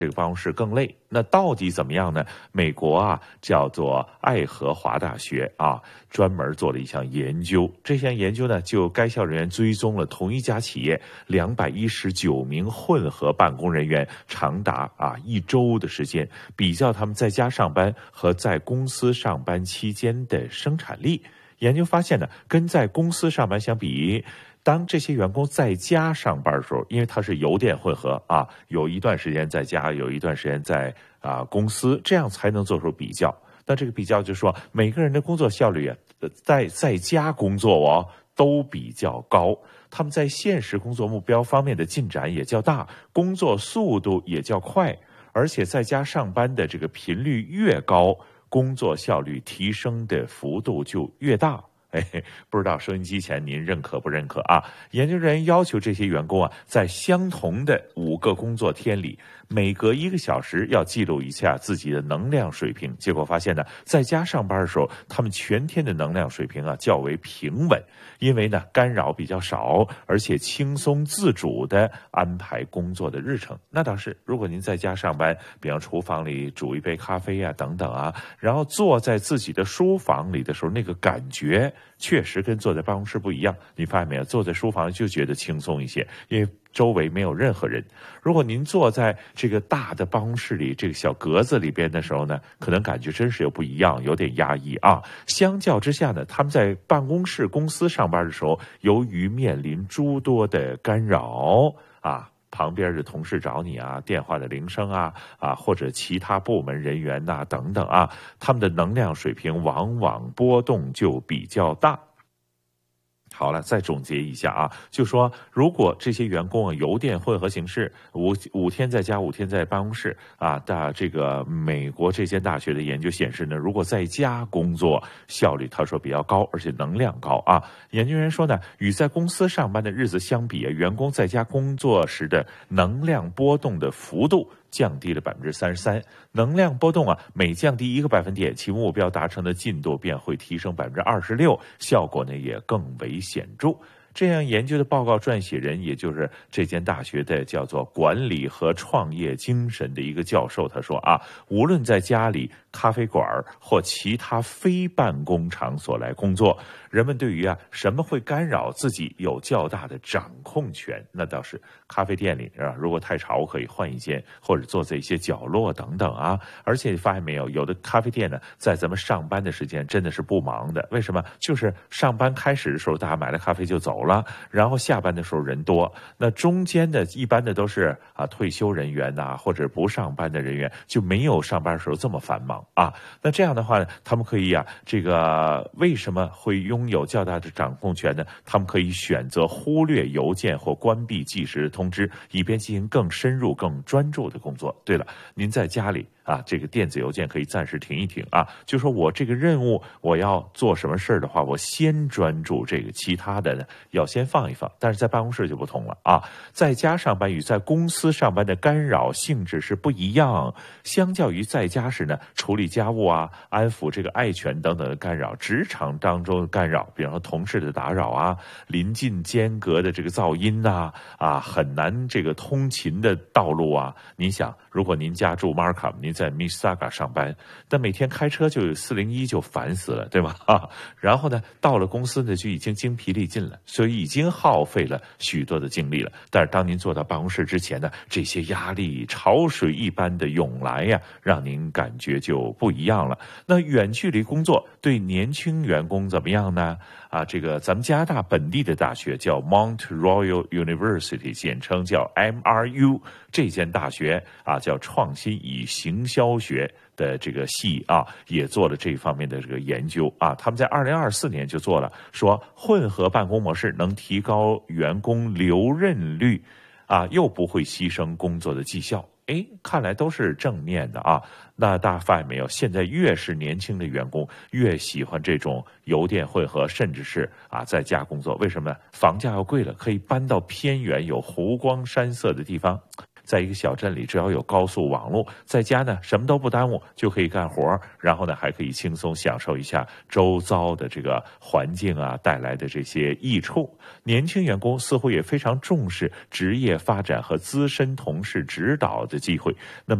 这个办公室更累。那到底怎么样呢？美国啊，叫做爱荷华大学啊，专门做了一项研究。这项研究呢，就该校人员追踪了同一家企业219名混合办公人员，长达1周的时间，比较他们在家上班和在公司上班期间的生产力。研究发现呢，跟在公司上班相比，当这些员工在家上班的时候，因为它是油电混合啊，有一段时间在家，有一段时间在公司，这样才能做出比较。那这个比较就是说，每个人的工作效率在家工作都比较高，他们在现实工作目标方面的进展也较大，工作速度也较快，而且在家上班的这个频率越高，工作效率提升的幅度就越大。不知道收音机前您认可不认可啊？研究人员要求这些员工在相同的5个工作天里，每隔1个小时要记录一下自己的能量水平。结果发现呢，在家上班的时候，他们全天的能量水平较为平稳，因为呢干扰比较少，而且轻松自主的安排工作的日程。那倒是，如果您在家上班，比方厨房里煮一杯咖啡等等然后坐在自己的书房里的时候，那个感觉确实跟坐在办公室不一样。你发现没有？坐在书房就觉得轻松一些，因为周围没有任何人。如果您坐在这个大的办公室里，这个小格子里边的时候呢，可能感觉真是又不一样，有点压抑相较之下呢，他们在办公室公司上班的时候，由于面临诸多的干扰旁边的同事找你电话的铃声或者其他部门人员等等他们的能量水平往往波动就比较大。好了，再总结一下就说如果这些员工油电混合形式五天在家5天在办公室这个美国这间大学的研究显示呢，如果在家工作效率他说比较高，而且能量高研究人员说呢，与在公司上班的日子相比员工在家工作时的能量波动的幅度降低了33%，能量波动每降低1个百分点，其目标达成的进度便会提升26%，效果呢也更为显著。这样研究的报告撰写人，也就是这间大学的叫做管理和创业精神的一个教授，他说无论在家里、咖啡馆或其他非办公场所来工作，人们对于什么会干扰自己有较大的掌控权。那倒是，咖啡店里如果太吵，我可以换一间，或者坐在一些角落等等而且你发现没有，有的咖啡店呢，在咱们上班的时间真的是不忙的。为什么？就是上班开始的时候，大家买了咖啡就走了，然后下班的时候人多，那中间的一般的都是退休人员或者不上班的人员，就没有上班的时候这么繁忙那这样的话呢，他们可以这个为什么会拥有较大的掌控权呢？他们可以选择忽略邮件或关闭计时的通知，以便进行更深入、更专注的工作。对了，您在家里这个电子邮件可以暂时停一停就说我这个任务我要做什么事的话，我先专注这个，其他的呢要先放一放。但是在办公室就不同了在家上班与在公司上班的干扰性质是不一样。相较于在家时呢，处理家务安抚这个爱犬等等的干扰，职场当中的干扰，比方说同事的打扰临近间隔的这个噪音很难这个通勤的道路您想，如果您家住 Markham， 您在 Mississauga 上班，但每天开车就有401就烦死了，对吧然后呢，到了公司呢就已经精疲力尽了，所以已经耗费了许多的精力了。但是当您坐到办公室之前呢，这些压力潮水一般的涌来让您感觉就不一样了。那远距离工作对年轻员工怎么样呢？这个咱们加拿大本地的大学叫 Mount Royal University， 简称叫 MRU， 这间大学叫创新与行销学的这个系也做了这方面的这个研究他们在2024年就做了，说混合办公模式能提高员工留任率又不会牺牲工作的绩效。看来都是正面的那大家发现没有，现在越是年轻的员工越喜欢这种油电混合，甚至是在家工作。为什么呢？房价要贵了，可以搬到偏远有湖光山色的地方。 在一个小镇里，只要有高速网络，在家呢什么都不耽误，就可以干活，然后呢还可以轻松享受一下周遭的这个环境啊带来的这些益处。年轻员工似乎也非常重视职业发展和资深同事指导的机会。那么